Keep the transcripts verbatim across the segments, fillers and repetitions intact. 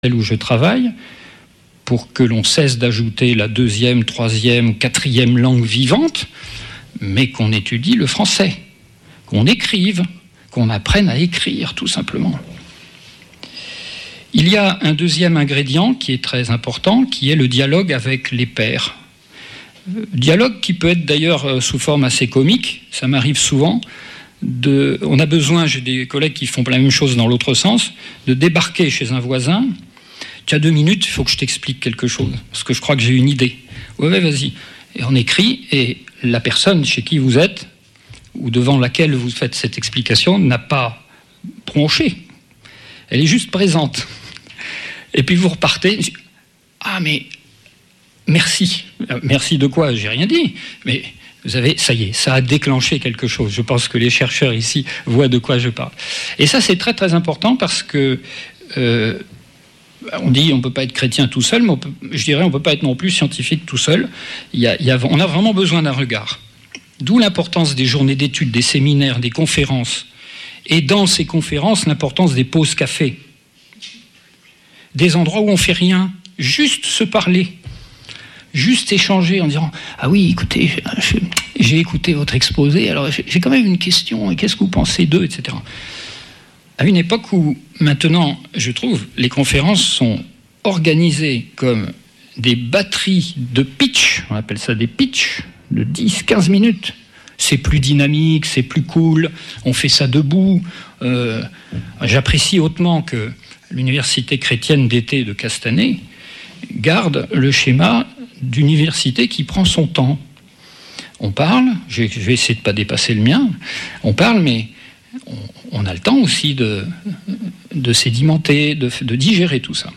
où je travaille, pour que l'on cesse d'ajouter la deuxième, troisième, quatrième langue vivante, mais qu'on étudie le français, qu'on écrive, qu'on apprenne à écrire, tout simplement. Il y a un deuxième ingrédient qui est très important, qui est le dialogue avec les pairs. Dialogue qui peut être d'ailleurs sous forme assez comique, ça m'arrive souvent. De, on a besoin, j'ai des collègues qui font la même chose dans l'autre sens, de débarquer chez un voisin. Tu as deux minutes, il faut que je t'explique quelque chose, parce que je crois que j'ai une idée. Ouais, ouais, vas-y. Et on écrit, et la personne chez qui vous êtes, ou devant laquelle vous faites cette explication, n'a pas bronché. Elle est juste présente. Et puis vous repartez. Ah, mais merci. Merci de quoi? J'ai rien dit. Mais vous avez, ça y est, ça a déclenché quelque chose. Je pense que les chercheurs ici voient de quoi je parle. Et ça, c'est très très important parce que euh, on dit on ne peut pas être chrétien tout seul, mais on peut, je dirais on ne peut pas être non plus scientifique tout seul. Il y a, il y a, on a vraiment besoin d'un regard. D'où l'importance des journées d'études, des séminaires, des conférences. Et dans ces conférences, l'importance des pauses café. Des endroits où on ne fait rien, juste se parler. Juste échanger en disant « Ah oui, écoutez, j'ai écouté votre exposé, alors j'ai quand même une question, et qu'est-ce que vous pensez d'eux ?» et cetera. À une époque où, maintenant, je trouve, les conférences sont organisées comme des batteries de pitch, on appelle ça des pitchs, de dix à quinze minutes. C'est plus dynamique, c'est plus cool, on fait ça debout. Euh, j'apprécie hautement que l'université chrétienne d'été de Castanet garde le schéma d'université qui prend son temps. On parle, je vais essayer de ne pas dépasser le mien, on parle, mais on, on a le temps aussi de, de sédimenter, de, de digérer tout ça.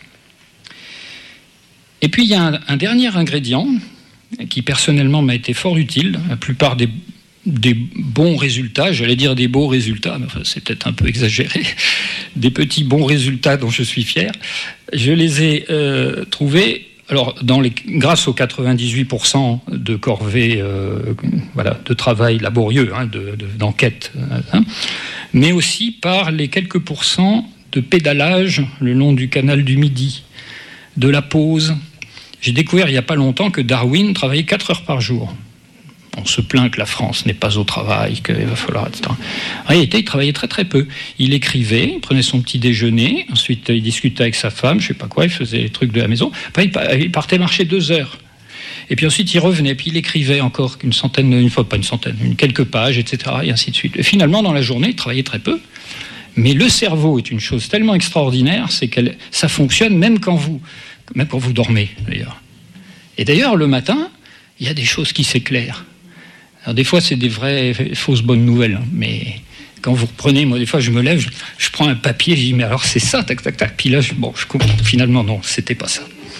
Et puis il y a un, un dernier ingrédient qui personnellement m'a été fort utile. La plupart des, des bons résultats, j'allais dire des beaux résultats, mais enfin, c'est peut-être un peu exagéré, des petits bons résultats dont je suis fier, je les ai euh, trouvés. Alors, dans les, grâce aux quatre-vingt-dix-huit pour cent de corvées euh, voilà, de travail laborieux, hein, de, de, d'enquête, hein, mais aussi par les quelques pourcents de pédalage le long du canal du Midi, de la pause. J'ai découvert il n'y a pas longtemps que Darwin travaillait quatre heures par jour. On se plaint que la France n'est pas au travail, qu'il va falloir, et cetera. En réalité, il travaillait très très peu. Il écrivait, il prenait son petit déjeuner, ensuite il discutait avec sa femme, je ne sais pas quoi, il faisait les trucs de la maison. Après, il partait marcher deux heures. Et puis ensuite, il revenait, puis il écrivait encore une centaine, une fois pas une centaine, une quelques pages, et cetera. Et ainsi de suite. Et finalement, dans la journée, il travaillait très peu. Mais le cerveau est une chose tellement extraordinaire, c'est que ça fonctionne même quand vous, même quand vous dormez, d'ailleurs. Et d'ailleurs, le matin, il y a des choses qui s'éclairent. Alors des fois, c'est des vraies fausses bonnes nouvelles, mais quand vous reprenez, moi des fois, je me lève, je, je prends un papier, je dis mais alors c'est ça, tac tac tac. Puis là, je, bon, je comprends. Finalement non, c'était pas ça.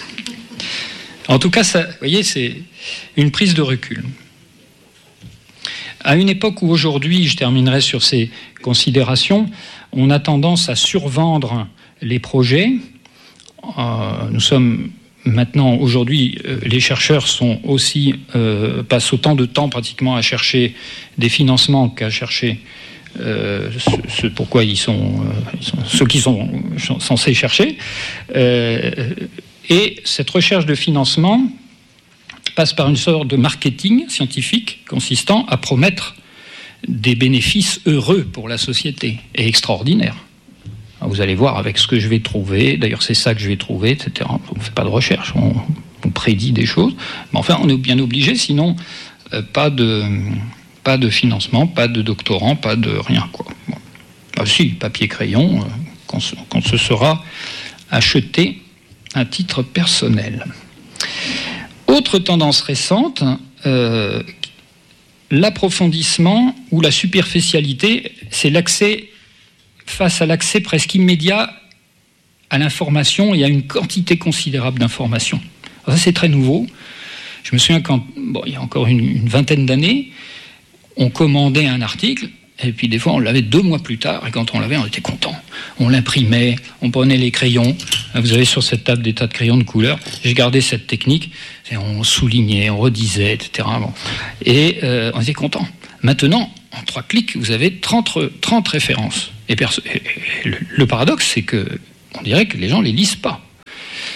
En tout cas, ça, vous voyez, c'est une prise de recul. À une époque où aujourd'hui, je terminerai sur ces considérations, on a tendance à survendre les projets. Euh, nous sommes Maintenant, aujourd'hui, euh, les chercheurs sont aussi, euh, passent autant de temps pratiquement à chercher des financements qu'à chercher euh, ce, ce pourquoi ils sont, euh, ils sont ceux qui sont, sont censés chercher. Euh, et cette recherche de financement passe par une sorte de marketing scientifique consistant à promettre des bénéfices heureux pour la société et extraordinaires. Vous allez voir avec ce que je vais trouver, d'ailleurs c'est ça que je vais trouver, et cetera. On ne fait pas de recherche, on, on prédit des choses, mais enfin on est bien obligé, sinon euh, pas, de, pas de financement, pas de doctorant, pas de rien, quoi. Bon. Ah, si, papier-crayon, euh, quand, quand ce sera acheté à titre personnel. Autre tendance récente, euh, l'approfondissement ou la superficialité, c'est l'accès face à l'accès presque immédiat à l'information et à une quantité considérable d'informations. Alors ça, c'est très nouveau. Je me souviens quand, bon, il y a encore une, une vingtaine d'années, on commandait un article, et puis des fois, on l'avait deux mois plus tard, et quand on l'avait, on était content. On l'imprimait, on prenait les crayons. Vous avez sur cette table des tas de crayons de couleur. J'ai gardé cette technique, et on soulignait, on redisait, et cetera. Bon. Et euh, on était content. Maintenant, en trois clics, vous avez trente, trente références. Et, perso- et le, le paradoxe, c'est que on dirait que les gens ne les lisent pas.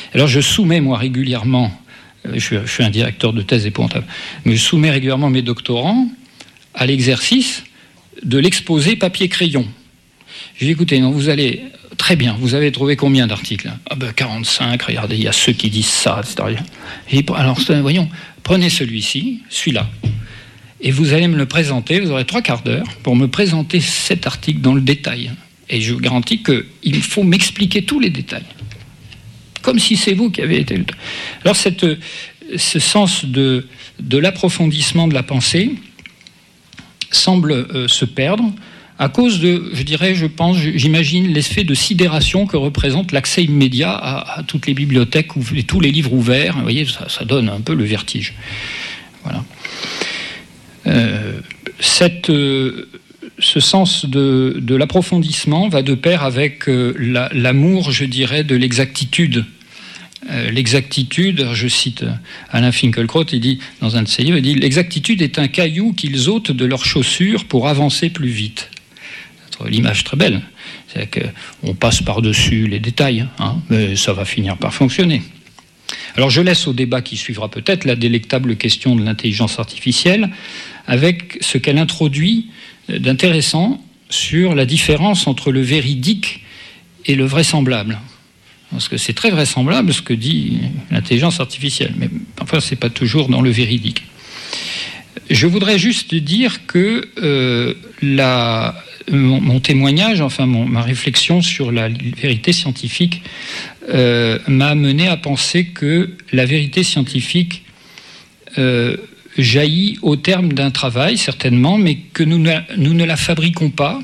Alors je soumets moi régulièrement, je suis, je suis un directeur de thèse épouvantable, mais je soumets régulièrement mes doctorants à l'exercice de l'exposé papier-crayon. Je dis, écoutez, non, vous allez, très bien, vous avez trouvé combien d'articles? Ah ben quarante-cinq, regardez, il y a ceux qui disent ça, et cetera. Et alors, voyons, prenez celui-ci, celui-là, et vous allez me le présenter, vous aurez trois quarts d'heure pour me présenter cet article dans le détail. Et je vous garantis qu'il faut m'expliquer tous les détails. Comme si c'est vous qui avez été le... Alors, cette, ce sens de, de l'approfondissement de la pensée semble euh, se perdre à cause de, je dirais, je pense, j'imagine l'effet de sidération que représente l'accès immédiat à, à toutes les bibliothèques et tous les livres ouverts. Vous voyez, ça, ça donne un peu le vertige. Voilà. Euh, cette, euh, ce sens de, de l'approfondissement va de pair avec euh, la, l'amour, je dirais, de l'exactitude. Euh, l'exactitude, je cite Alain Finkielkraut, il dit dans un de ses livres, il dit « L'exactitude est un caillou qu'ils ôtent de leurs chaussures pour avancer plus vite ». L'image très belle, c'est-à-dire qu'on passe par-dessus les détails, hein, mais ça va finir par fonctionner. Alors je laisse au débat qui suivra peut-être la délectable question de l'intelligence artificielle avec ce qu'elle introduit d'intéressant sur la différence entre le véridique et le vraisemblable. Parce que c'est très vraisemblable ce que dit l'intelligence artificielle, mais enfin c'est pas toujours dans le véridique. Je voudrais juste dire que euh, la, mon, mon témoignage, enfin mon, ma réflexion sur la vérité scientifique euh, m'a amené à penser que la vérité scientifique euh, jaillit au terme d'un travail, certainement, mais que nous ne, nous ne la fabriquons pas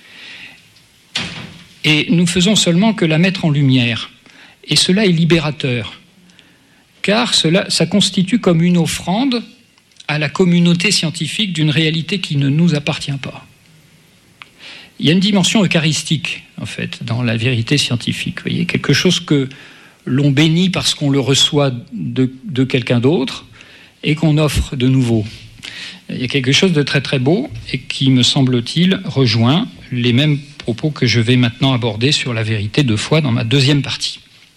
et nous faisons seulement que la mettre en lumière. Et cela est libérateur, car cela, ça constitue comme une offrande à la communauté scientifique d'une réalité qui ne nous appartient pas. Il y a une dimension eucharistique, en fait, dans la vérité scientifique. Vous voyez, quelque chose que l'on bénit parce qu'on le reçoit de, de quelqu'un d'autre et qu'on offre de nouveau. Il y a quelque chose de très très beau et qui, me semble-t-il, rejoint les mêmes propos que je vais maintenant aborder sur la vérité de foi dans ma deuxième partie.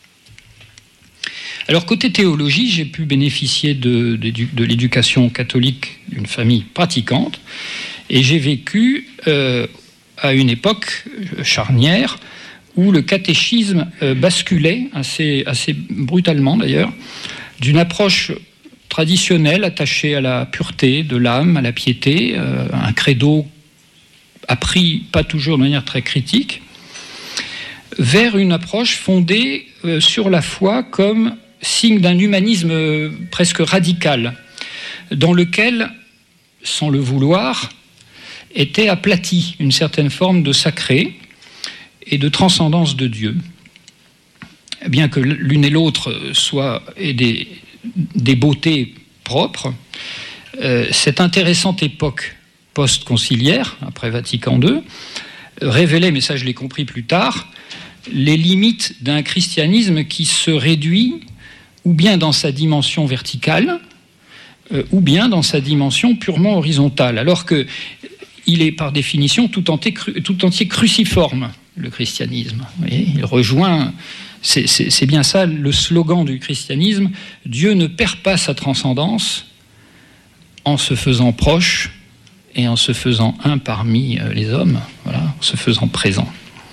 Alors, côté théologie, j'ai pu bénéficier de, de, de l'éducation catholique d'une famille pratiquante et j'ai vécu euh, à une époque charnière où le catéchisme euh, basculait, assez, assez brutalement d'ailleurs, d'une approche traditionnelle attachée à la pureté de l'âme, à la piété, euh, un credo appris pas toujours de manière très critique, vers une approche fondée euh, sur la foi comme signe d'un humanisme presque radical, dans lequel, sans le vouloir, était aplatie une certaine forme de sacré et de transcendance de Dieu. Bien que l'une et l'autre soient aient des, des beautés propres, euh, cette intéressante époque post-conciliaire, après Vatican deux, révélait, mais ça je l'ai compris plus tard, les limites d'un christianisme qui se réduit ou bien dans sa dimension verticale, euh, ou bien dans sa dimension purement horizontale, alors qu'il est par définition tout entier, cru, tout entier cruciforme, le christianisme. Vous voyez, il rejoint, c'est, c'est, c'est bien ça le slogan du christianisme, Dieu ne perd pas sa transcendance en se faisant proche et en se faisant un parmi les hommes, voilà, en se faisant présent.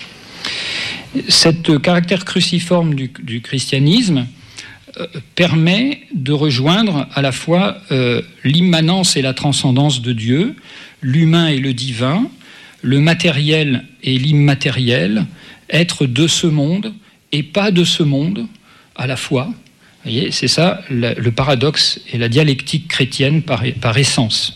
Cet caractère cruciforme du, du christianisme euh, permet de rejoindre à la fois euh, l'immanence et la transcendance de Dieu, l'humain et le divin, le matériel et l'immatériel, être de ce monde et pas de ce monde à la fois. Vous voyez, c'est ça le, le paradoxe et la dialectique chrétienne par, par essence.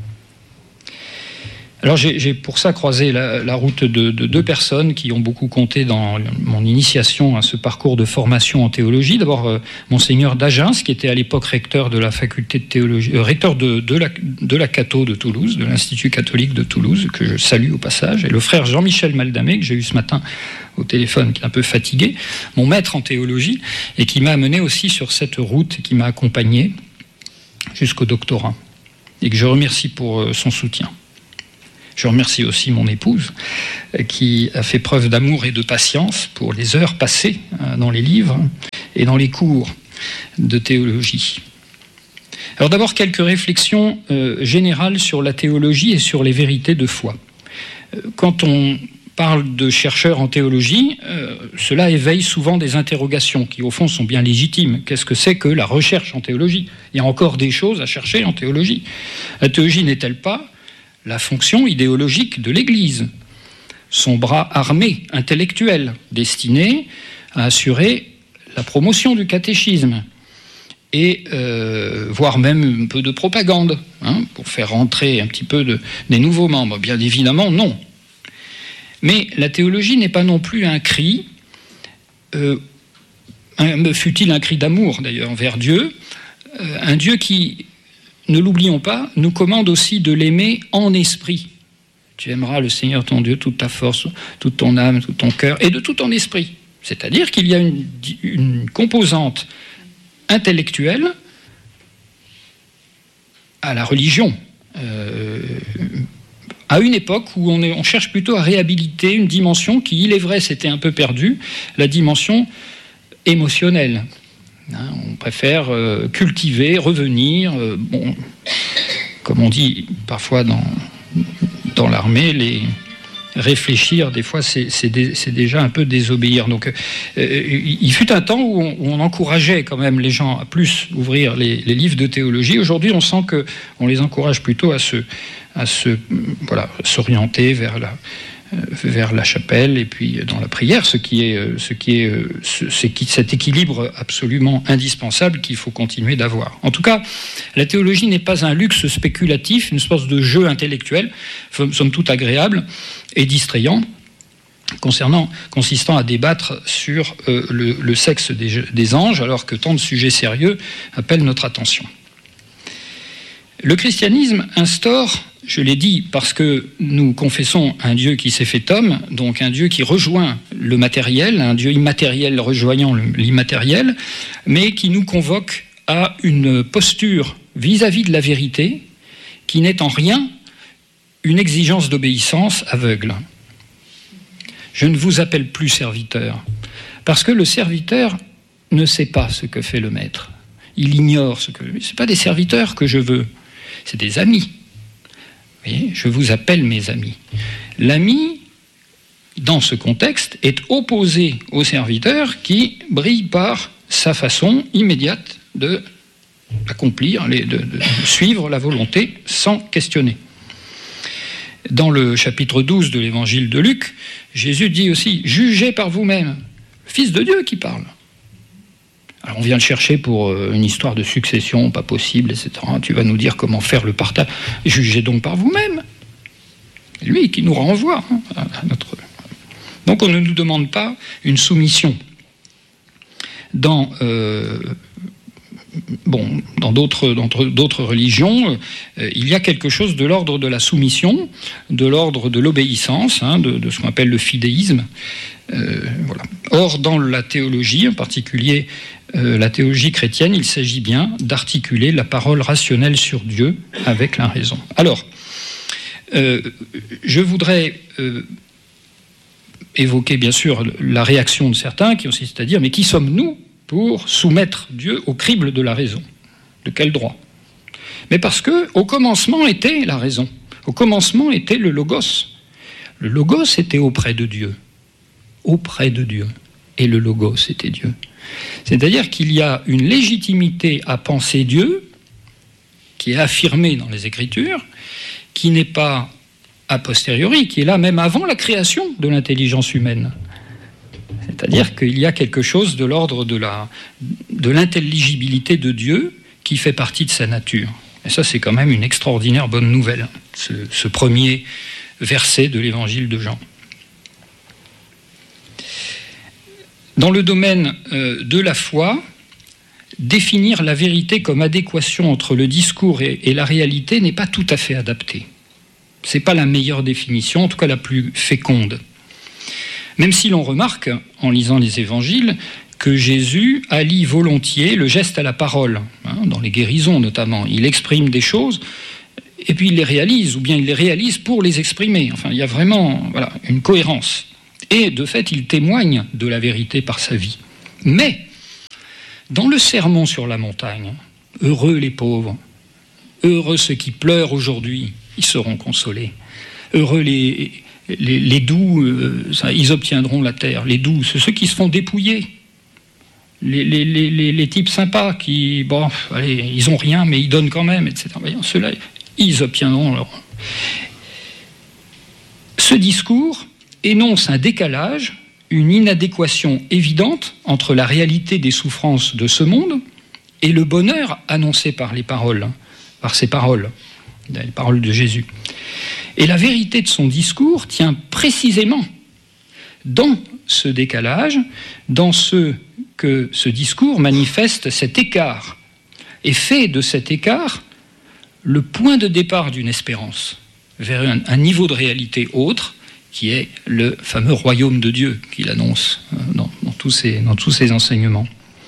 Alors j'ai, j'ai pour ça croisé la, la route de, de deux personnes qui ont beaucoup compté dans mon initiation à ce parcours de formation en théologie. D'abord euh, Monseigneur d'Agens, qui était à l'époque recteur de la faculté de théologie, euh, recteur de, de, la, de la Catho de Toulouse, de l'Institut catholique de Toulouse, que je salue au passage, et le frère Jean-Michel Maldamé, que j'ai eu ce matin au téléphone, qui est un peu fatigué, mon maître en théologie, et qui m'a amené aussi sur cette route, et qui m'a accompagné jusqu'au doctorat, et que je remercie pour euh, son soutien. Je remercie aussi mon épouse qui a fait preuve d'amour et de patience pour les heures passées dans les livres et dans les cours de théologie. Alors d'abord, quelques réflexions euh, générales sur la théologie et sur les vérités de foi. Quand on parle de chercheurs en théologie, euh, cela éveille souvent des interrogations qui, au fond, sont bien légitimes. Qu'est-ce que c'est que la recherche en théologie ? Il y a encore des choses à chercher en théologie. La théologie n'est-elle pas la fonction idéologique de l'Église ? Son bras armé, intellectuel, destiné à assurer la promotion du catéchisme et euh, voire même un peu de propagande, hein, pour faire rentrer un petit peu de, des nouveaux membres. Bien évidemment, non. Mais la théologie n'est pas non plus un cri, euh, un, fut-il un cri d'amour d'ailleurs vers Dieu, euh, un Dieu qui, ne l'oublions pas, nous commande aussi de l'aimer en esprit. Tu aimeras le Seigneur ton Dieu, toute ta force, toute ton âme, tout ton cœur, et de tout ton esprit. C'est-à-dire qu'il y a une, une composante intellectuelle à la religion, euh, à une époque où on, est, on cherche plutôt à réhabiliter une dimension qui, il est vrai, s'était un peu perdue, la dimension émotionnelle. Hein, on préfère euh, cultiver, revenir, euh, bon, comme on dit parfois dans, dans l'armée, les... réfléchir, des fois, c'est, c'est, dé, c'est déjà un peu désobéir. Donc, euh, il fut un temps où on, où on encourageait quand même les gens à plus ouvrir les, les livres de théologie. Aujourd'hui, on sent qu'on les encourage plutôt à se, à se, voilà, s'orienter vers la, euh, vers la chapelle et puis dans la prière, ce qui est, ce qui est, ce, c'est cet équilibre absolument indispensable qu'il faut continuer d'avoir. En tout cas, la théologie n'est pas un luxe spéculatif, une sorte de jeu intellectuel, somme toute agréable et distrayant, concernant, consistant à débattre sur euh, le, le sexe des, des anges, alors que tant de sujets sérieux appellent notre attention. Le christianisme instaure, je l'ai dit, parce que nous confessons un Dieu qui s'est fait homme, donc un Dieu qui rejoint le matériel, un Dieu immatériel rejoignant l'immatériel, mais qui nous convoque à une posture vis-à-vis de la vérité qui n'est en rien une exigence d'obéissance aveugle. Je ne vous appelle plus serviteur, parce que le serviteur ne sait pas ce que fait le maître. Il ignore ce que... Ce n'est pas des serviteurs que je veux, c'est des amis. Vous voyez, je vous appelle mes amis. L'ami, dans ce contexte, est opposé au serviteur qui brille par sa façon immédiate de accomplir, de, de, de suivre la volonté sans questionner. Dans le chapitre douze de l'évangile de Luc, Jésus dit aussi « Jugez par vous-même ». Fils de Dieu qui parle. Alors on vient le chercher pour une histoire de succession, pas possible, et cetera. Tu vas nous dire comment faire le partage. Jugez donc par vous-même. Lui qui nous renvoie hein, à notre... Donc on ne nous demande pas une soumission. Dans... Euh, Bon, dans d'autres, dans d'autres religions, euh, il y a quelque chose de l'ordre de la soumission, de l'ordre de l'obéissance, hein, de, de ce qu'on appelle le fidéisme. Euh, voilà. Or, dans la théologie, en particulier euh, la théologie chrétienne, il s'agit bien d'articuler la parole rationnelle sur Dieu avec la raison. Alors, euh, je voudrais euh, évoquer bien sûr la réaction de certains qui consiste à dire « mais qui sommes-nous » pour soumettre Dieu au crible de la raison. De quel droit ? Mais parce que au commencement était la raison. Au commencement était le logos. Le logos était auprès de Dieu. Auprès de Dieu. Et le logos était Dieu. C'est-à-dire qu'il y a une légitimité à penser Dieu, qui est affirmée dans les Écritures, qui n'est pas a posteriori, qui est là même avant la création de l'intelligence humaine. C'est-à-dire qu'il y a quelque chose de l'ordre de, la, de l'intelligibilité de Dieu qui fait partie de sa nature. Et ça, c'est quand même une extraordinaire bonne nouvelle, ce, ce premier verset de l'évangile de Jean. Dans le domaine euh, de la foi, définir la vérité comme adéquation entre le discours et, et la réalité n'est pas tout à fait adapté. Ce n'est pas la meilleure définition, en tout cas la plus féconde. Même si l'on remarque, en lisant les évangiles, que Jésus allie volontiers le geste à la parole, hein, dans les guérisons notamment. Il exprime des choses, et puis il les réalise, ou bien il les réalise pour les exprimer. Enfin, il y a vraiment voilà, une cohérence. Et de fait, il témoigne de la vérité par sa vie. Mais Dans le sermon sur la montagne, heureux les pauvres, heureux ceux qui pleurent aujourd'hui, ils seront consolés. Heureux les, les, les doux, euh, ça, ils obtiendront la terre. Les doux, c'est ceux qui se font dépouiller. Les, les, les, les types sympas qui, bon, allez, ils ont rien, mais ils donnent quand même, et cetera. Voyons, ceux-là, ils obtiendront leur... Ce discours énonce un décalage, une inadéquation évidente entre la réalité des souffrances de ce monde et le bonheur annoncé par les paroles, par ces paroles, les paroles de Jésus. Et la vérité de son discours tient précisément dans ce décalage, dans ce que ce discours manifeste cet écart et fait de cet écart le point de départ d'une espérance vers un, un niveau de réalité autre qui est le fameux royaume de Dieu qu'il annonce dans, dans, tous ces, dans tous ces enseignements.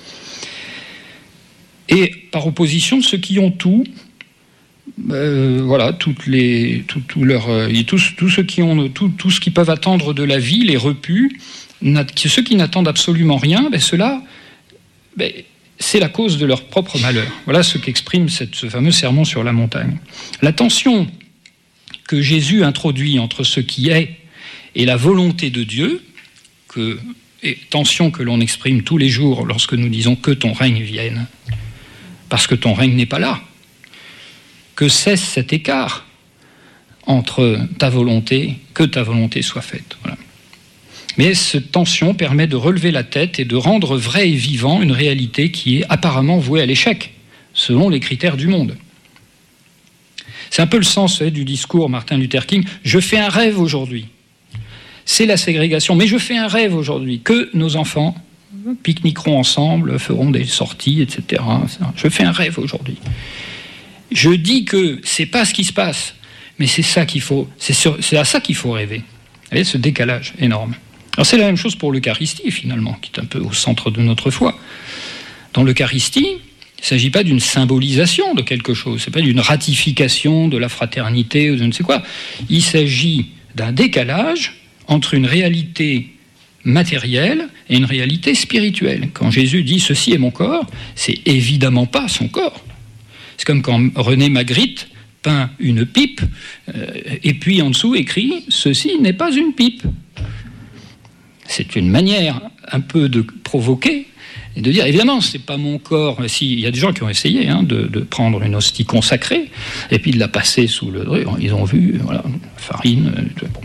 Et par opposition, ceux qui ont tout, euh, voilà, toutes les, tout, tout leur, euh, tous, tous ceux qui ont tout, tout ce qu'ils peuvent attendre de la vie, les repus, ceux qui n'attendent absolument rien, ben ceux-là, ben, c'est la cause de leur propre malheur. Voilà ce qu'exprime cette, ce fameux sermon sur la montagne. La tension que Jésus introduit entre ce qui est et la volonté de Dieu, que, et tension que l'on exprime tous les jours lorsque nous disons que ton règne vienne, parce que ton règne n'est pas là, que cesse cet écart entre ta volonté, que ta volonté soit faite. Voilà. Mais cette tension permet de relever la tête et de rendre vrai et vivant une réalité qui est apparemment vouée à l'échec, selon les critères du monde. C'est un peu le sens eh, du discours Martin Luther King. Je fais un rêve aujourd'hui. C'est la ségrégation, mais je fais un rêve aujourd'hui, que nos enfants pique-niqueront ensemble, feront des sorties, et cetera. Je fais un rêve aujourd'hui. Je dis que c'est pas ce qui se passe, mais c'est ça qu'il faut, c'est, sur, c'est à ça qu'il faut rêver. Vous voyez, ce décalage énorme. Alors c'est la même chose pour l'Eucharistie finalement, qui est un peu au centre de notre foi. Dans l'Eucharistie, il ne s'agit pas d'une symbolisation de quelque chose, c'est pas d'une ratification de la fraternité ou de je ne sais quoi. Il s'agit d'un décalage entre une réalité matérielle et une réalité spirituelle. Quand Jésus dit « ceci est mon corps », c'est évidemment pas son corps. C'est comme quand René Magritte peint une pipe euh, et puis en dessous écrit « ceci n'est pas une pipe ». C'est une manière un peu de provoquer et de dire, évidemment, c'est pas mon corps. Si, il y a des gens qui ont essayé hein, de, de prendre une hostie consacrée et puis de la passer sous le... Ils ont vu, voilà, farine... Bon.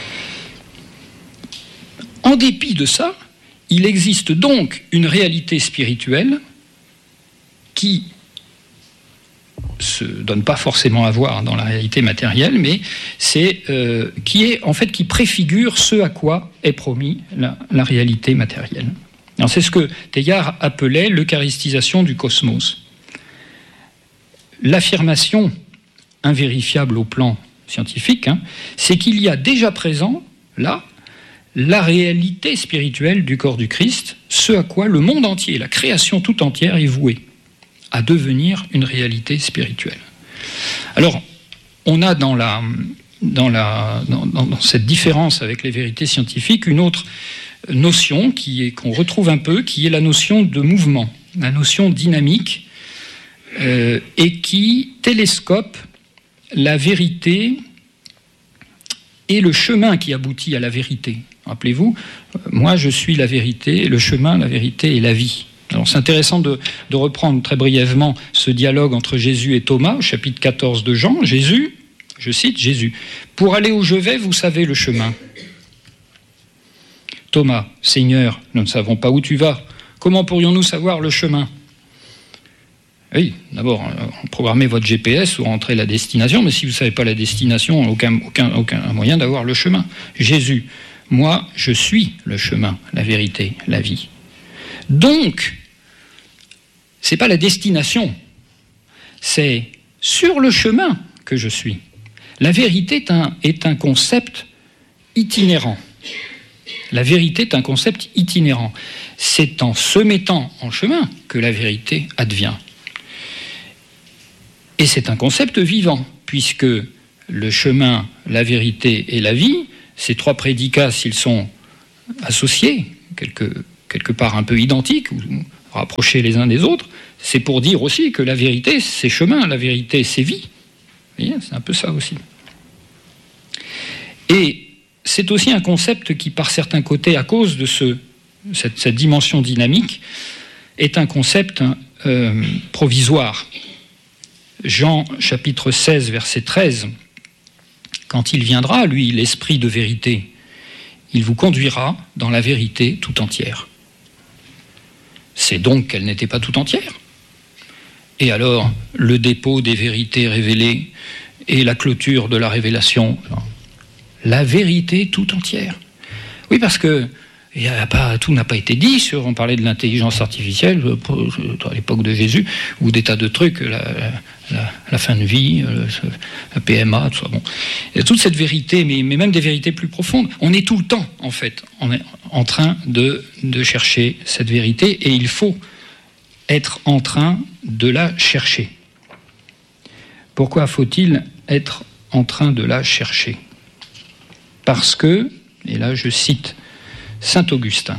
En dépit de ça, il existe donc une réalité spirituelle qui se donne pas forcément à voir dans la réalité matérielle, mais c'est euh, qui est en fait qui préfigure ce à quoi est promis la, la réalité matérielle. Alors c'est ce que Teilhard appelait l'eucharistisation du cosmos. L'affirmation invérifiable au plan scientifique, hein, c'est qu'il y a déjà présent là la réalité spirituelle du corps du Christ, ce à quoi le monde entier, la création tout entière est vouée, à devenir une réalité spirituelle. Alors, on a dans, la, dans, la, dans, dans cette différence avec les vérités scientifiques une autre notion qui est, qu'on retrouve un peu, qui est la notion de mouvement, la notion dynamique, euh, et qui télescope la vérité et le chemin qui aboutit à la vérité. Rappelez-vous, moi je suis la vérité, le chemin, la vérité et la vie. Alors c'est intéressant de, de reprendre très brièvement ce dialogue entre Jésus et Thomas, au chapitre quatorze de Jean. Jésus, je cite Jésus, « Pour aller où je vais, vous savez le chemin. » Thomas, « Seigneur, nous ne savons pas où tu vas. Comment pourrions-nous savoir le chemin ?» Oui, d'abord, programmez votre G P S ou rentrez la destination, mais si vous ne savez pas la destination, aucun, aucun, aucun moyen d'avoir le chemin. Jésus, moi, je suis le chemin, la vérité, la vie. Donc, ce n'est pas la destination, c'est sur le chemin que je suis. La vérité est un, est un concept itinérant. La vérité est un concept itinérant. C'est en se mettant en chemin que la vérité advient. Et c'est un concept vivant, puisque le chemin, la vérité et la vie, ces trois prédicats, s'ils sont associés, quelque, quelque part un peu identiques, ou rapprocher les uns des autres, c'est pour dire aussi que la vérité, c'est chemin, la vérité, c'est vie. Vous voyez, c'est un peu ça aussi. Et c'est aussi un concept qui, par certains côtés, à cause de ce, cette, cette dimension dynamique, est un concept euh, provisoire. Jean, chapitre seize, verset treize, « Quand il viendra, lui, l'Esprit de vérité, il vous conduira dans la vérité tout entière. » C'est donc qu'elle n'était pas tout entière. Et alors, le dépôt des vérités révélées et la clôture de la révélation, la vérité tout entière. Oui, parce que y a pas, tout n'a pas été dit sur, on parlait de l'intelligence artificielle à l'époque de Jésus, ou des tas de trucs, la, la, la fin de vie, le, le P M A, tout ça. Bon. Il y a toute cette vérité, mais, mais même des vérités plus profondes. On est tout le temps, en fait, on est en train de, de chercher cette vérité, et il faut être en train de la chercher. Pourquoi faut-il être en train de la chercher ? Parce que, et là je cite Saint Augustin,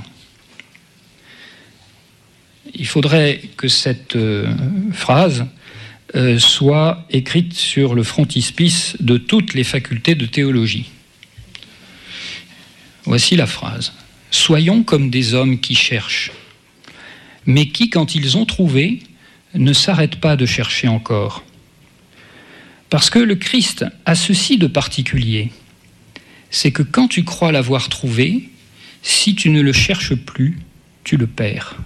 il faudrait que cette euh, phrase euh, soit écrite sur le frontispice de toutes les facultés de théologie. Voici la phrase. « Soyons comme des hommes qui cherchent, mais qui, quand ils ont trouvé, ne s'arrêtent pas de chercher encore. Parce que le Christ a ceci de particulier, c'est que quand tu crois l'avoir trouvé, si tu ne le cherches plus, tu le perds.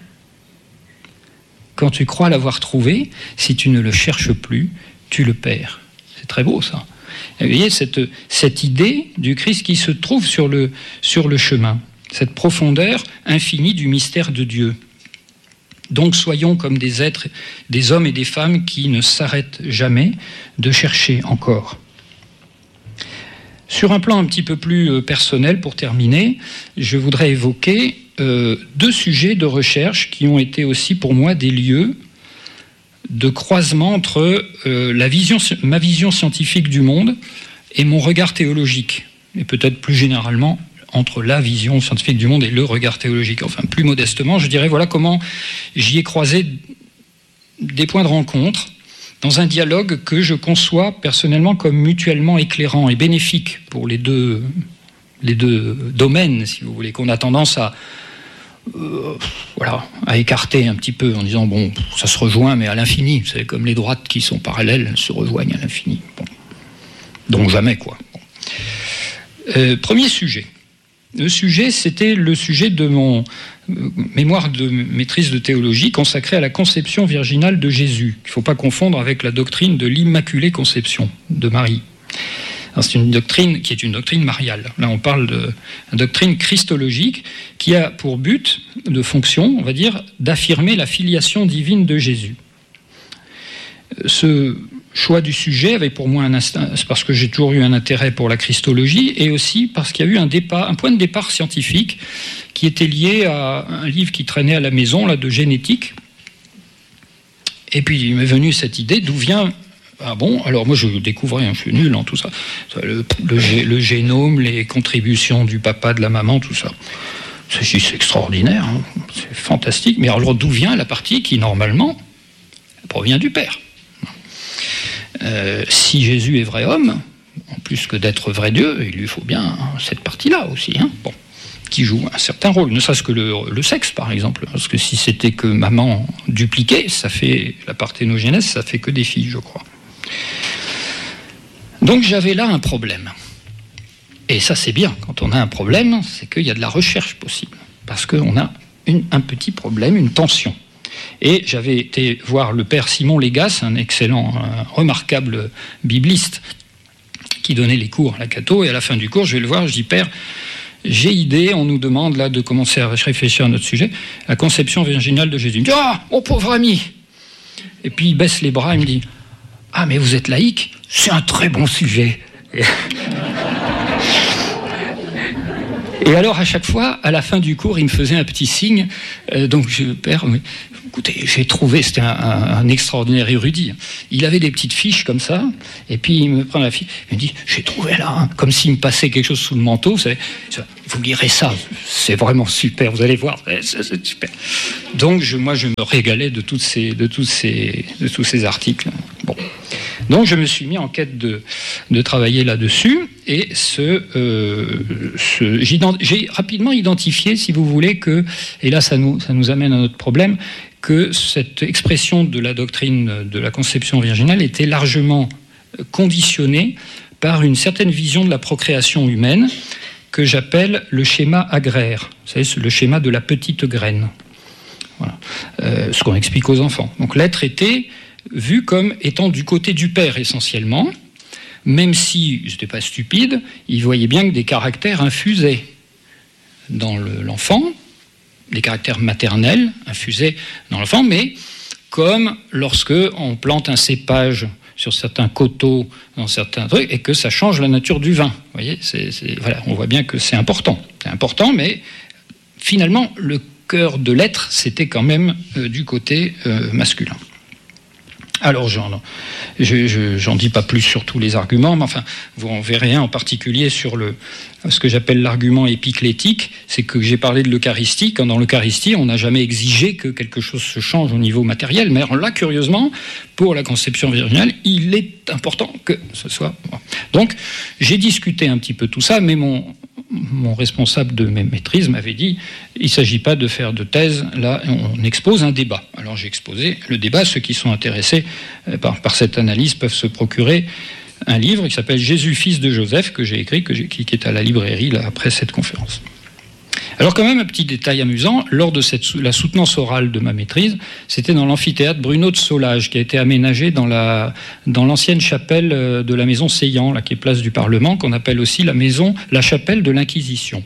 Quand tu crois l'avoir trouvé, si tu ne le cherches plus, tu le perds. » C'est très beau, ça. Et vous voyez, cette, cette idée du Christ qui se trouve sur le, sur le chemin, cette profondeur infinie du mystère de Dieu. Donc soyons comme des êtres, des hommes et des femmes qui ne s'arrêtent jamais de chercher encore. Sur un plan un petit peu plus personnel, pour terminer, je voudrais évoquer euh, deux sujets de recherche qui ont été aussi pour moi des lieux de croisement entre euh, la vision, ma vision scientifique du monde et mon regard théologique, et peut-être plus généralement entre la vision scientifique du monde et le regard théologique. Enfin, plus modestement, je dirais, voilà comment j'y ai croisé des points de rencontre dans un dialogue que je conçois personnellement comme mutuellement éclairant et bénéfique pour les deux, les deux domaines, si vous voulez, qu'on a tendance à, euh, voilà, à écarter un petit peu en disant, bon, ça se rejoint, mais à l'infini. C'est comme les droites qui sont parallèles, elles se rejoignent à l'infini. Bon. Donc jamais, quoi. Bon. Euh, premier sujet. Le sujet, c'était le sujet de mon mémoire de maîtrise de théologie consacré à la conception virginale de Jésus. Il ne faut pas confondre avec la doctrine de l'Immaculée Conception de Marie. Alors, c'est une doctrine qui est une doctrine mariale. Là, on parle de une doctrine christologique qui a pour but, de fonction, on va dire, d'affirmer la filiation divine de Jésus. Ce choix du sujet avait pour moi un instinct, c'est parce que j'ai toujours eu un intérêt pour la christologie, et aussi parce qu'il y a eu un départ, un point de départ scientifique qui était lié à un livre qui traînait à la maison, là, de génétique. Et puis il m'est venu cette idée d'où vient. Ah bon, alors moi je découvrais, hein, je suis nul en tout ça, le, le, le génome, les contributions du papa, de la maman, tout ça. C'est, c'est extraordinaire, hein, c'est fantastique. Mais alors d'où vient la partie qui normalement provient du père? Euh, si Jésus est vrai homme, en plus que d'être vrai Dieu, il lui faut bien cette partie-là aussi, hein, bon, qui joue un certain rôle, ne serait-ce que le, le sexe, par exemple, parce que si c'était que maman dupliquée, ça fait la parthénogenèse, ça fait que des filles, je crois. Donc j'avais là un problème. Et ça, c'est bien, quand on a un problème, c'est qu'il y a de la recherche possible, parce qu'on a une, un petit problème, une tension. Et j'avais été voir le père Simon Légas, un excellent, un remarquable bibliste, qui donnait les cours à la Catho, et à la fin du cours, je vais le voir, je dis, père, j'ai idée, on nous demande là de commencer à réfléchir à notre sujet, la conception virginale de Jésus. Il me dit, ah, mon pauvre ami. Et puis il baisse les bras, il me dit, ah, mais vous êtes laïque, c'est un très bon sujet. Et alors, à chaque fois, à la fin du cours, il me faisait un petit signe. Euh, donc, je, père, oui, écoutez, j'ai trouvé, c'était un, un, un extraordinaire érudit. Il avait des petites fiches comme ça, et puis il me prend la fiche, il me dit, j'ai trouvé là, hein, comme s'il me passait quelque chose sous le manteau. Vous savez, vous lirez ça, c'est vraiment super, vous allez voir, c'est, c'est super. Donc, je, moi, je me régalais de, toutes ces, de, tous ces, de tous ces articles. Bon. Donc, je me suis mis en quête de, de travailler là-dessus, et ce, euh, ce, j'ai rapidement identifié, si vous voulez, que, et là, ça nous, ça nous amène à notre problème, que cette expression de la doctrine de la conception virginale était largement conditionnée par une certaine vision de la procréation humaine que j'appelle le schéma agraire. Vous savez, le schéma de la petite graine. Voilà. Euh, ce qu'on explique aux enfants. Donc l'être était vu comme étant du côté du père essentiellement, même si, je n'étais pas stupide, il voyait bien que des caractères infusaient dans le, l'enfant, des caractères maternels infusaient dans l'enfant, mais comme lorsque on plante un cépage sur certains coteaux, dans certains trucs, et que ça change la nature du vin. Vous voyez, c'est, c'est, voilà, on voit bien que c'est important. C'est important, mais finalement, le cœur de l'être, c'était quand même euh, du côté euh, masculin. Alors, j'en, je, je, j'en dis pas plus sur tous les arguments, mais enfin, vous en verrez un en particulier sur le, ce que j'appelle l'argument épiclétique, c'est que j'ai parlé de l'Eucharistie, quand dans l'Eucharistie, on n'a jamais exigé que quelque chose se change au niveau matériel, mais là, curieusement, pour la conception virginale, il est important que ce soit... Donc, j'ai discuté un petit peu tout ça, mais mon... Mon responsable de mes maîtrises m'avait dit il ne s'agit pas de faire de thèse, là on expose un débat. Alors j'ai exposé le débat, ceux qui sont intéressés par, par cette analyse peuvent se procurer un livre qui s'appelle Jésus, fils de Joseph, que j'ai écrit, que j'ai, qui, qui est à la librairie là, après cette conférence. Alors quand même un petit détail amusant, lors de cette, la soutenance orale de ma maîtrise, c'était dans l'amphithéâtre Bruno de Solage qui a été aménagé dans, la, dans l'ancienne chapelle de la maison Seillant, là, qui est place du Parlement, qu'on appelle aussi la maison, la chapelle de l'Inquisition.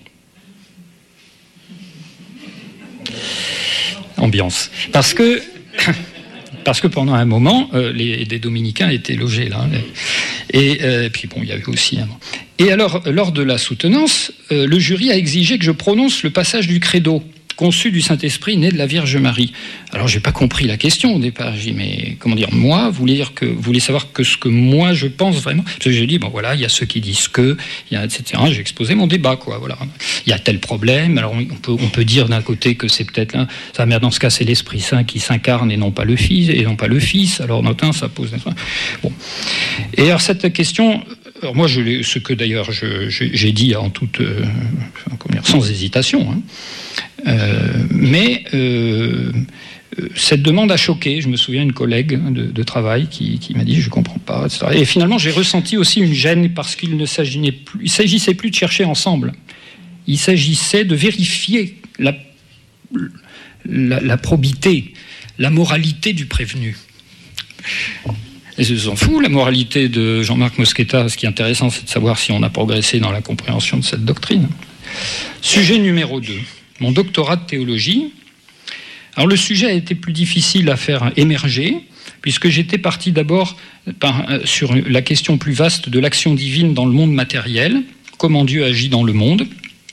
Ambiance. Parce que, parce que pendant un moment, euh, les, des dominicains étaient logés là. Et, euh, et puis bon, il y avait aussi un... Et alors, lors de la soutenance, euh, le jury a exigé que je prononce le passage du credo, conçu du Saint-Esprit, né de la Vierge Marie. Alors, j'ai pas compris la question au départ. J'ai dit, mais comment dire, moi, vous voulez dire que vous voulez savoir que ce que moi je pense vraiment. Parce que j'ai dit, bon voilà, il y a ceux qui disent que, il y a et cetera. J'ai exposé mon débat, quoi. Voilà, il y a tel problème. Alors, on peut on peut dire d'un côté que c'est peut-être là, ça, mais dans ce cas, c'est l'Esprit Saint qui s'incarne et non pas le Fils et non pas le Fils. Alors, notin, ça pose. Bon. Et alors cette question. Alors moi, je ce que d'ailleurs je, je, j'ai dit en toute, euh, comment dire, sans hésitation, hein. euh, mais euh, cette demande a choqué. Je me souviens d'une collègue de, de travail qui, qui m'a dit je comprends pas, et cetera. Et finalement, j'ai ressenti aussi une gêne parce qu'il ne s'agissait plus, il s'agissait plus de chercher ensemble. Il s'agissait de vérifier la, la, la probité, la moralité du prévenu. Et je s'en fout, la moralité de Jean-Marc Mosqueta, ce qui est intéressant, c'est de savoir si on a progressé dans la compréhension de cette doctrine. Sujet numéro deux, mon doctorat de théologie. Alors le sujet a été plus difficile à faire émerger, puisque j'étais parti d'abord par, euh, sur la question plus vaste de l'action divine dans le monde matériel, comment Dieu agit dans le monde.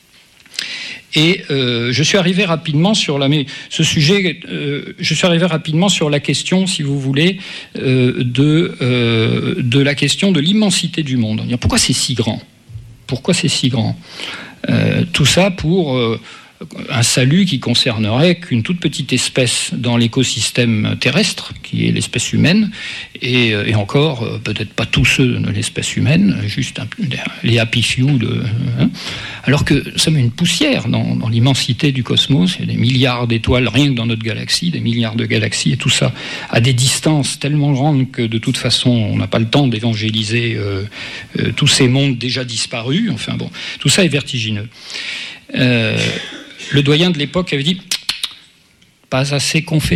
Et euh, je suis arrivé rapidement sur la, mais ce sujet, euh, je suis arrivé rapidement sur la question, si vous voulez, euh, de euh, de la question de l'immensité du monde. Pourquoi c'est si grand ? Pourquoi c'est si grand ? euh, Tout ça pour euh, un salut qui concernerait qu'une toute petite espèce dans l'écosystème terrestre, qui est l'espèce humaine, et, et encore, peut-être pas tous ceux de l'espèce humaine, juste un, les happy few, de, hein, alors que ça met une poussière dans, dans l'immensité du cosmos. Il y a des milliards d'étoiles rien que dans notre galaxie, des milliards de galaxies, et tout ça à des distances tellement grandes que de toute façon, on n'a pas le temps d'évangéliser euh, euh, tous ces mondes déjà disparus. Enfin bon, tout ça est vertigineux. Euh, Le doyen de l'époque avait dit « pas assez confessant ».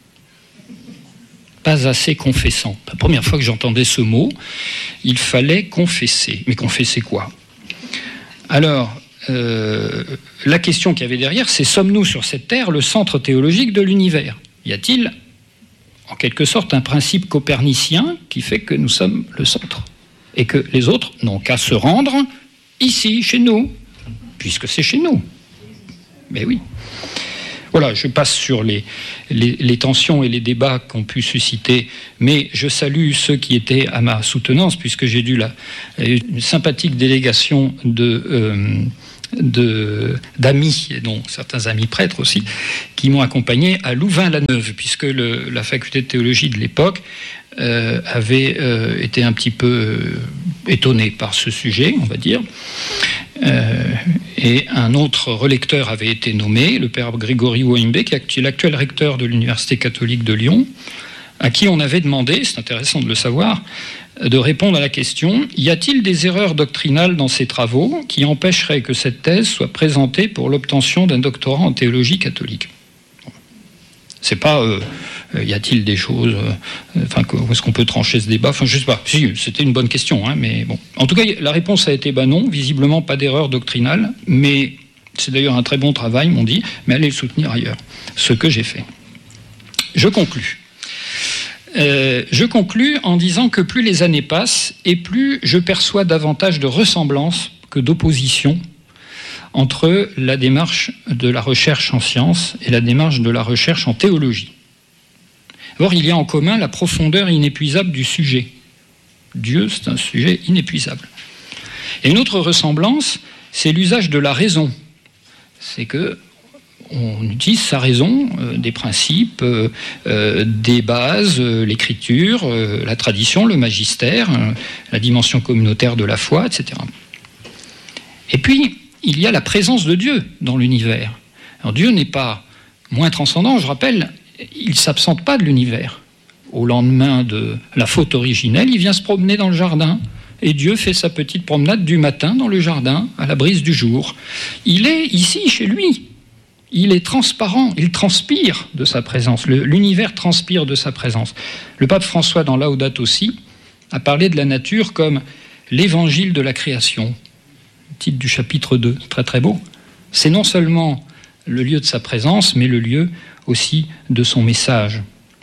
Pas assez confessant. La première fois que j'entendais ce mot, il fallait confesser. Mais confesser quoi ? Alors, euh, la question qu'il y avait derrière, c'est « sommes-nous sur cette terre le centre théologique de l'univers ? Y a-t-il, en quelque sorte, un principe copernicien qui fait que nous sommes le centre ? Et que les autres n'ont qu'à se rendre ici, chez nous ? puisque c'est chez nous. Mais oui. Voilà, je passe sur les, les, les tensions et les débats qu'ont pu susciter, mais je salue ceux qui étaient à ma soutenance, puisque j'ai dû la, une sympathique délégation de, euh, de, d'amis, et dont certains amis prêtres aussi, qui m'ont accompagné à Louvain-la-Neuve, puisque le, la faculté de théologie de l'époque euh, avait euh, été un petit peu euh, étonnée par ce sujet, on va dire. Euh, et un autre relecteur avait été nommé, le père Grégory Wimbe, qui est l'actuel recteur de l'Université catholique de Lyon, à qui on avait demandé, c'est intéressant de le savoir, de répondre à la question « Y a-t-il des erreurs doctrinales dans ces travaux qui empêcheraient que cette thèse soit présentée pour l'obtention d'un doctorat en théologie catholique ?» C'est pas euh, y a-t-il des choses, euh, enfin, où est-ce qu'on peut trancher ce débat? Enfin, je sais pas. Si, c'était une bonne question, hein, mais bon. En tout cas, la réponse a été bah non, visiblement pas d'erreur doctrinale, mais c'est d'ailleurs un très bon travail, m'ont dit, mais allez le soutenir ailleurs. Ce que j'ai fait. Je conclus. Euh, je conclus en disant que plus les années passent et plus je perçois davantage de ressemblance que d'opposition entre la démarche de la recherche en sciences et la démarche de la recherche en théologie. Or, il y a en commun la profondeur inépuisable du sujet. Dieu, c'est un sujet inépuisable. Et une autre ressemblance, c'est l'usage de la raison. C'est que on utilise sa raison, euh, des principes, euh, euh, des bases, euh, l'écriture, euh, la tradition, le magistère, euh, la dimension communautaire de la foi, et cetera. Et puis, il y a la présence de Dieu dans l'univers. Alors Dieu n'est pas moins transcendant, je rappelle, il ne s'absente pas de l'univers. Au lendemain de la faute originelle, il vient se promener dans le jardin, et Dieu fait sa petite promenade du matin dans le jardin, à la brise du jour. Il est ici, chez lui. Il est transparent, il transpire de sa présence. Le, l'univers transpire de sa présence. Le pape François, dans Laudato Si, a parlé de la nature comme l'évangile de la création. Titre du chapitre deux, très très beau. C'est non seulement le lieu de sa présence, mais le lieu aussi de son message.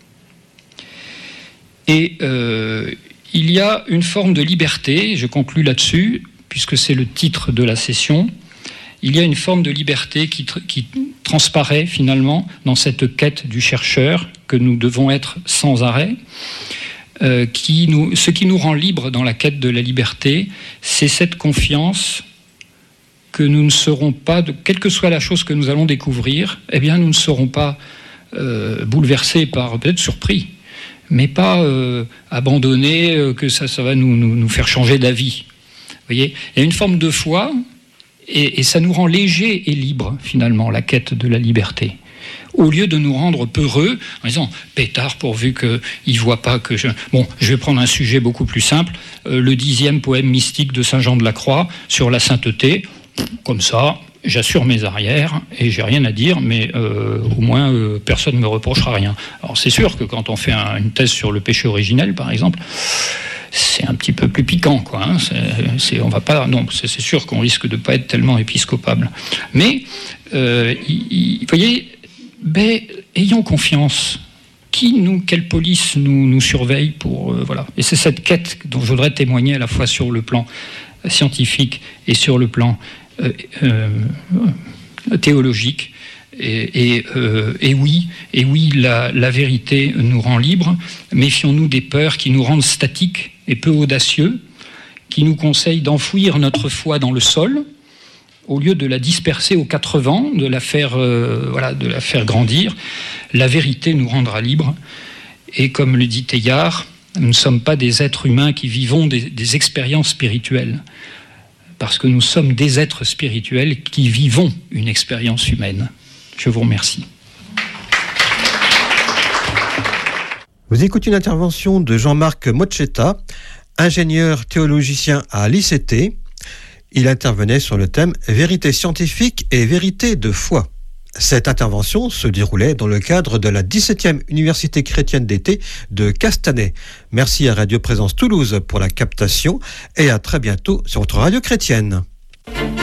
Et euh, il y a une forme de liberté, je conclus là-dessus, puisque c'est le titre de la session, il y a une forme de liberté qui, tr- qui transparaît finalement dans cette quête du chercheur que nous devons être sans arrêt. Euh, qui nous, ce qui nous rend libres dans la quête de la liberté, c'est cette confiance que nous ne serons pas, de, quelle que soit la chose que nous allons découvrir, eh bien nous ne serons pas euh, bouleversés par, peut-être surpris, mais pas euh, abandonnés, euh, que ça, ça va nous, nous, nous faire changer d'avis. Vous voyez, il y a une forme de foi, et, et ça nous rend légers et libres, finalement, la quête de la liberté. Au lieu de nous rendre peureux, en disant « pétard, pourvu qu'il ne voit pas que je... » Bon, je vais prendre un sujet beaucoup plus simple, euh, le dixième poème mystique de Saint Jean de la Croix sur la sainteté. Comme ça, j'assure mes arrières et j'ai rien à dire, mais euh, au moins euh, personne ne me reprochera rien. Alors c'est sûr que quand on fait un, une thèse sur le péché originel, par exemple, c'est un petit peu plus piquant, quoi. Hein. C'est, c'est, on va pas, non, c'est, c'est sûr qu'on risque de ne pas être tellement épiscopable. Mais, euh, vous voyez, ben, ayons confiance. Qui nous, quelle police nous, nous surveille pour, euh, voilà. Et c'est cette quête dont je voudrais témoigner à la fois sur le plan scientifique et sur le plan Euh, euh, théologique et, et, euh, et oui, et oui la, la vérité nous rend libres. Méfions-nous des peurs qui nous rendent statiques et peu audacieux, qui nous conseillent d'enfouir notre foi dans le sol au lieu de la disperser aux quatre vents, de la faire, euh, voilà, de la faire grandir. La vérité nous rendra libres et comme le dit Teilhard, nous ne sommes pas des êtres humains qui vivons des, des expériences spirituelles, parce que nous sommes des êtres spirituels qui vivons une expérience humaine. Je vous remercie. Vous écoutez une intervention de Jean-Marc Mochetta, ingénieur théologicien à l'I C T. Il intervenait sur le thème « Vérité scientifique et vérité de foi ». Cette intervention se déroulait dans le cadre de la dix-septième Université chrétienne d'été de Castanet. Merci à Radio Présence Toulouse pour la captation et à très bientôt sur votre radio chrétienne.